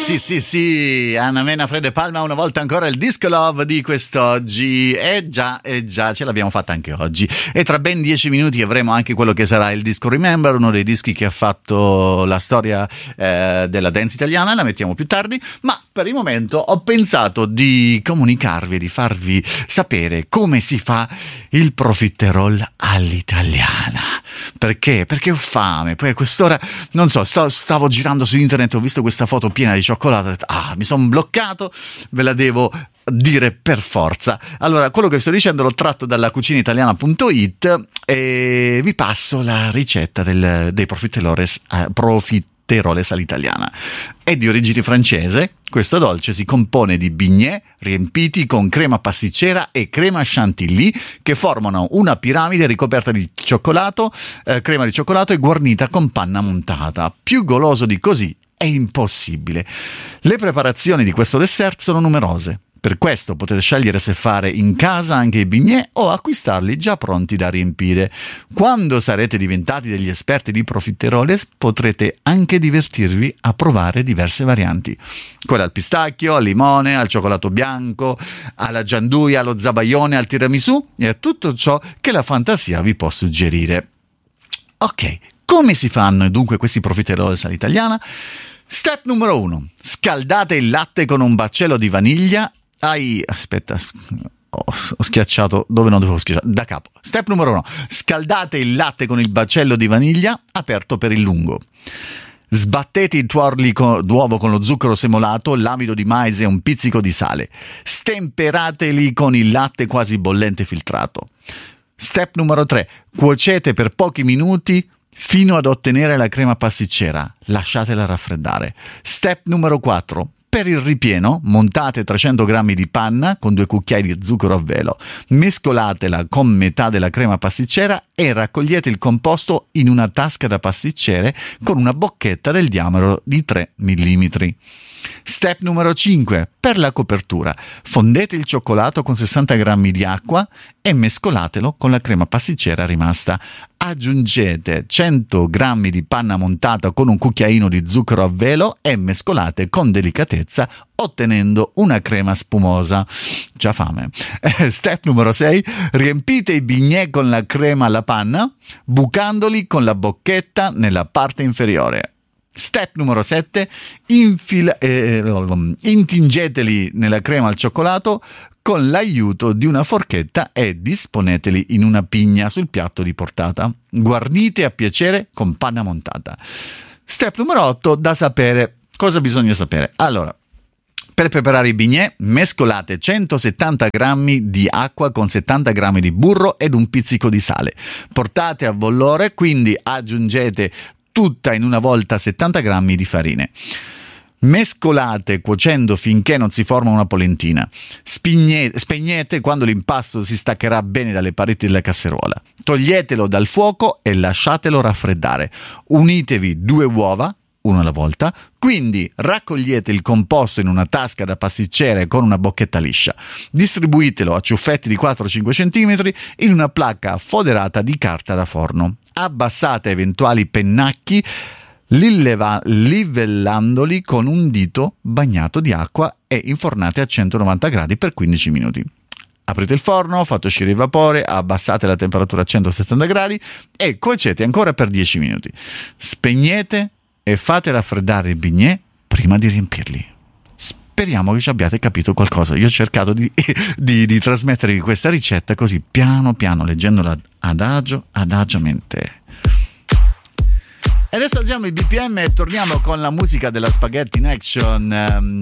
Sì, Anna Mena, Fred Palma, una volta ancora il Disco Love di quest'oggi. Già, ce l'abbiamo fatta anche oggi. E tra ben 10 minuti avremo anche quello che sarà il Disco Remember, uno dei dischi che ha fatto la storia della dance italiana. La mettiamo più tardi, ma per il momento ho pensato di comunicarvi e di farvi sapere come si fa il profiterol all'italiana. Perché? Perché ho fame. Poi a quest'ora, non so, stavo girando su internet, ho visto questa foto piena di cioccolato, ho detto, mi sono bloccato, ve la devo dire per forza. Allora, quello che sto dicendo l'ho tratto dalla cucinaitaliana.it e vi passo la ricetta dei profiteroles all'italiana. È di origine francese. Questo dolce si compone di bignè riempiti con crema pasticcera e crema chantilly che formano una piramide ricoperta di cioccolato, crema di cioccolato e guarnita con panna montata. Più goloso di così è impossibile. Le preparazioni di questo dessert sono numerose. Per questo potete scegliere se fare in casa anche i bignè o acquistarli già pronti da riempire. Quando sarete diventati degli esperti di profiteroles potrete anche divertirvi a provare diverse varianti. Quella al pistacchio, al limone, al cioccolato bianco, alla gianduia, allo zabaione, al tiramisù e a tutto ciò che la fantasia vi può suggerire. Ok, come si fanno dunque questi profiteroles all'italiana? Step numero 1. Scaldate il latte con un baccello di vaniglia. Ho schiacciato dove non dovevo schiacciare, da capo. Step numero 1. Scaldate il latte con il baccello di vaniglia aperto per il lungo. Sbattete i tuorli d'uovo con lo zucchero semolato, l'amido di mais e un pizzico di sale. Stemperateli con il latte quasi bollente filtrato. Step numero 3. Cuocete per pochi minuti fino ad ottenere la crema pasticcera. Lasciatela raffreddare. Step numero 4. Per il ripieno, montate 300 g di panna con 2 cucchiai di zucchero a velo, mescolatela con metà della crema pasticcera e raccogliete il composto in una tasca da pasticcere con una bocchetta del diametro di 3 mm. Step numero 5. Per la copertura, fondete il cioccolato con 60 g di acqua e mescolatelo con la crema pasticcera rimasta. Aggiungete 100 g di panna montata con un cucchiaino di zucchero a velo e mescolate con delicatezza ottenendo una crema spumosa. Già fame. Step numero 6. Riempite i bignè con la crema alla panna, bucandoli con la bocchetta nella parte inferiore. Step numero 7. Intingeteli nella crema al cioccolato con l'aiuto di una forchetta e disponeteli in una pigna sul piatto di portata. Guarnite a piacere con panna montata. Step numero 8. Da sapere. Cosa bisogna sapere? Allora, per preparare i bignè, mescolate 170 g di acqua con 70 g di burro ed un pizzico di sale. Portate a bollore, quindi aggiungete tutta in una volta 70 g di farine. Mescolate cuocendo finché non si forma una polentina. Spegnete quando l'impasto si staccherà bene dalle pareti della casseruola. Toglietelo dal fuoco e lasciatelo raffreddare. Unitevi 2 uova, uno alla volta, quindi raccogliete il composto in una tasca da pasticcere con una bocchetta liscia. Distribuitelo a ciuffetti di 4-5 cm in una placca foderata di carta da forno. Abbassate eventuali pennacchi livellandoli con un dito bagnato di acqua e infornate a 190 gradi per 15 minuti. Aprite il forno, fate uscire il vapore, abbassate la temperatura a 170 gradi e cuocete ancora per 10 minuti. Spegnete e fate raffreddare i bignè prima di riempirli. Speriamo che ci abbiate capito qualcosa. Io ho cercato di trasmettervi questa ricetta così piano piano, leggendola adagiamente. E adesso alziamo il BPM e torniamo con la musica della Spaghetti in Action.